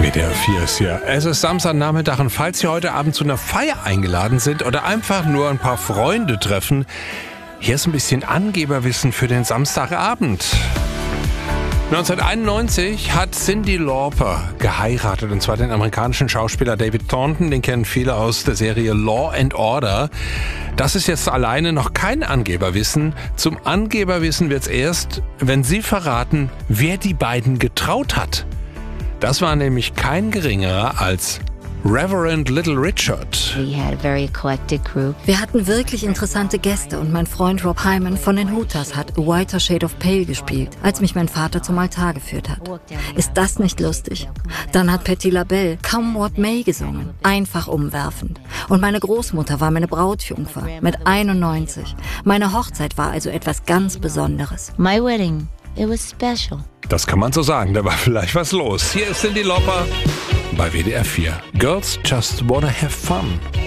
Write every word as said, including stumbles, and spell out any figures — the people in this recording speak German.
W D R vier ist hier. Es ist Samstagnachmittag und falls Sie heute Abend zu einer Feier eingeladen sind oder einfach nur ein paar Freunde treffen, hier ist ein bisschen Angeberwissen für den Samstagabend. neunzehnhunderteinundneunzig hat Cyndi Lauper geheiratet, und zwar den amerikanischen Schauspieler David Thornton. Den kennen viele aus der Serie Law and Order. Das ist jetzt alleine noch kein Angeberwissen. Zum Angeberwissen wird's erst, wenn Sie verraten, wer die beiden getraut hat. Das war nämlich kein geringerer als Reverend Little Richard. We had a very eclectic group. Wir hatten wirklich interessante Gäste und mein Freund Rob Hyman von den Hooters hat A Whiter Shade of Pale gespielt, als mich mein Vater zum Altar geführt hat. Ist das nicht lustig? Dann hat Patti LaBelle Come What May gesungen. Einfach umwerfend. Und meine Großmutter war meine Brautjungfer mit einundneunzig. Meine Hochzeit war also etwas ganz Besonderes. My wedding, it was special. Das kann man so sagen, da war vielleicht was los. Hier ist Cyndi Lauper bei W D R vier. Girls just wanna have fun.